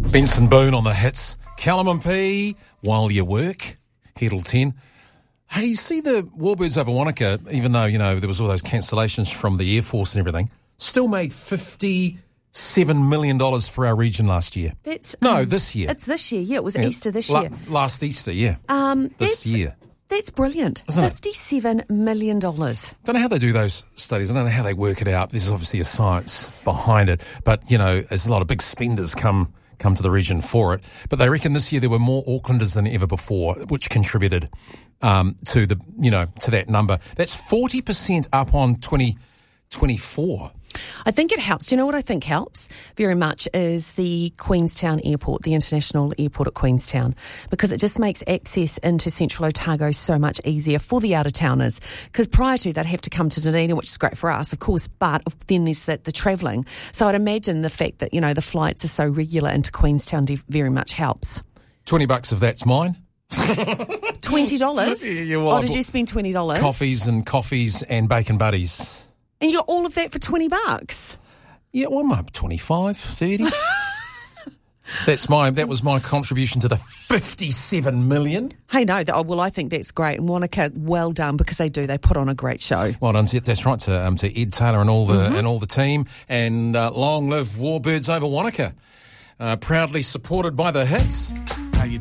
Benson Boone on the hits. Callum and P, while you work. Heddle 10. Hey, you see the Warbirds over Wanaka, even though, there was all those cancellations from the Air Force and everything, still made $57 million for our region last year. This year. It's this year, it was Easter this year. Last Easter, this year. That's brilliant. $57 million. Don't know how they do those studies. I don't know how they work it out. There's obviously a science behind it. But, there's a lot of big spenders come to the region for it. But they reckon this year there were more Aucklanders than ever before, which contributed to that number. That's 40% up on 2024. I think it helps. Do you know what I think helps very much is the Queenstown Airport, the international airport at Queenstown, because it just makes access into Central Otago so much easier for the out-of-towners. Because prior to, they'd have to come to Dunedin, which is great for us, of course, but then there's the travelling. So I'd imagine the fact that, the flights are so regular into Queenstown very much helps. $20 of that's mine. $20? Yeah, well, did you spend $20? Coffees and bacon buddies. And you got all of that for $20? Yeah, well, I'm up 25, 30. That was my contribution to the 57 million. Hey, no, I think that's great. And Wanaka, well done, because they put on a great show. Well done, that's right, to Ed Taylor and all the team. And long live Warbirds over Wanaka. Proudly supported by the hits.